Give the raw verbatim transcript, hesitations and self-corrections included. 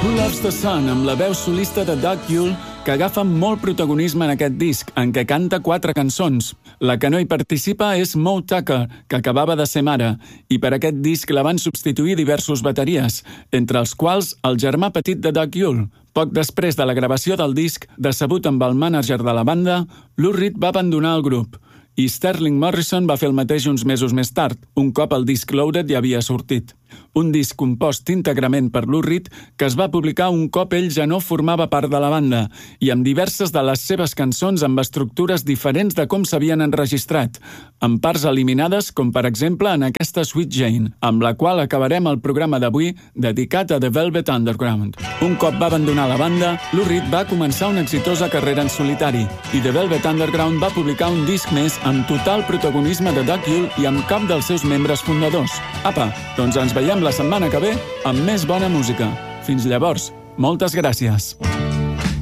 Who Loves the Sun, amb la veu solista de Doug Yule, que agafa molt protagonisme en aquest disc, en què canta quatre cançons. La que no hi participa és Moe Tucker, que acabava de ser mare, i per aquest disc la van substituir diversos bateries, entre els quals el germà petit de Doug Yule. Poc després de la gravació del disc, decebut amb el mànager de la banda, Lou Reed va abandonar el grup, i Sterling Morrison va fer el mateix uns mesos més tard, un cop el disc Loaded ja havia sortit. Un disc compost íntegrament per Lou Reed que es va publicar un cop ell ja no formava part de la banda i amb diverses de les seves cançons amb estructures diferents de com s'havien enregistrat, amb parts eliminades com per exemple en aquesta Sweet Jane, amb la qual acabarem el programa d'avui dedicat a The Velvet Underground. Un cop va abandonar la banda, Lou Reed va començar una exitosa carrera en solitari i The Velvet Underground va publicar un disc més amb total protagonisme de Doug Yule i amb cap dels seus membres fundadors. Apa, doncs ens veiem la setmana que ve amb més bona música. Fins llavors, moltes gràcies.